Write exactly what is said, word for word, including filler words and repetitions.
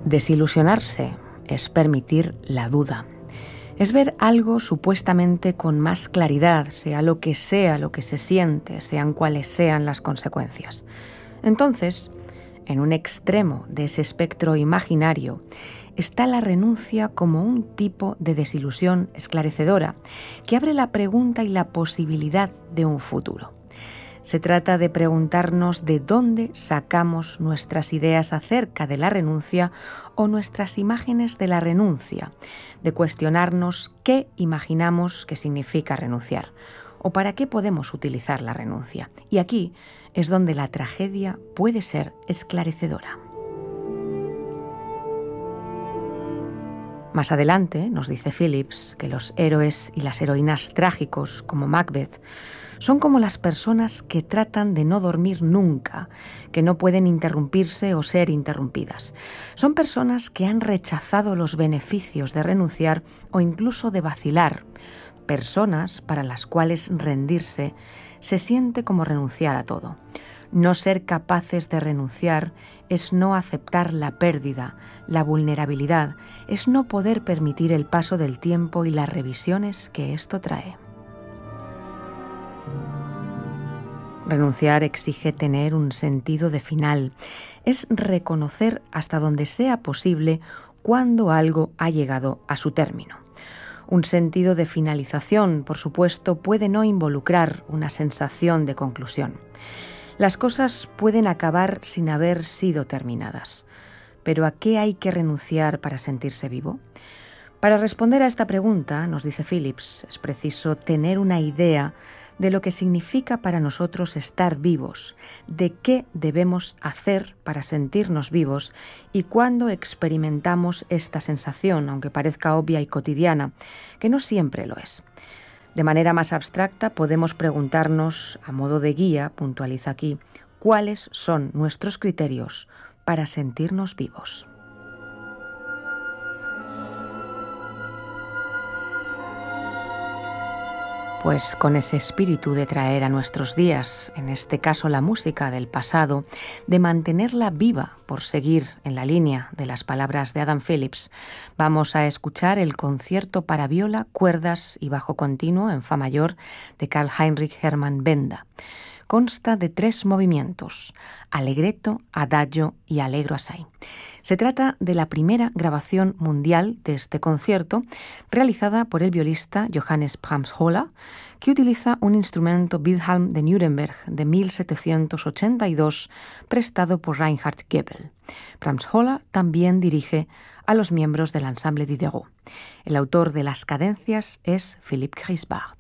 Desilusionarse es permitir la duda. Es ver algo supuestamente con más claridad, sea lo que sea lo que se siente, sean cuales sean las consecuencias. Entonces, en un extremo de ese espectro imaginario, está la renuncia como un tipo de desilusión esclarecedora que abre la pregunta y la posibilidad de un futuro. Se trata de preguntarnos de dónde sacamos nuestras ideas acerca de la renuncia o nuestras imágenes de la renuncia, de cuestionarnos qué imaginamos que significa renunciar o para qué podemos utilizar la renuncia. Y aquí es donde la tragedia puede ser esclarecedora. Más adelante nos dice Phillips que los héroes y las heroínas trágicos, como Macbeth, son como las personas que tratan de no dormir nunca, que no pueden interrumpirse o ser interrumpidas. Son personas que han rechazado los beneficios de renunciar o incluso de vacilar. Personas para las cuales rendirse se siente como renunciar a todo. No ser capaces de renunciar es no aceptar la pérdida, la vulnerabilidad, es no poder permitir el paso del tiempo y las revisiones que esto trae. Renunciar exige tener un sentido de final, es reconocer hasta donde sea posible cuando algo ha llegado a su término. Un sentido de finalización, por supuesto, puede no involucrar una sensación de conclusión. Las cosas pueden acabar sin haber sido terminadas. ¿Pero a qué hay que renunciar para sentirse vivo? Para responder a esta pregunta, nos dice Phillips, es preciso tener una idea de lo que significa para nosotros estar vivos, de qué debemos hacer para sentirnos vivos y cuándo experimentamos esta sensación, aunque parezca obvia y cotidiana, que no siempre lo es. De manera más abstracta podemos preguntarnos, a modo de guía, puntualiza aquí, cuáles son nuestros criterios para sentirnos vivos. Pues con ese espíritu de traer a nuestros días, en este caso la música del pasado, de mantenerla viva por seguir en la línea de las palabras de Adam Phillips, vamos a escuchar el concierto para viola, cuerdas y bajo continuo en fa mayor de Karl Heinrich Hermann Benda. Consta de tres movimientos, allegretto, adagio y allegro assai. Se trata de la primera grabación mundial de este concierto, realizada por el violista Johannes Brahms-Holler, que utiliza un instrumento Wilhelm de Nuremberg de mil setecientos ochenta y dos, prestado por Reinhard Goebel. Brahms-Holler también dirige a los miembros del ensemble Diderot. El autor de las cadencias es Philippe Grisbard.